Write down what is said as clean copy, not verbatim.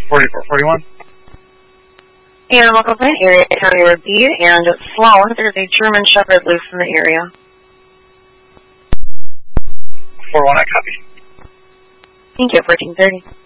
4441. Animal complaint area county review and Sloan. There's a German Shepherd loose in the area. 41, I copy. Thank you, 1430.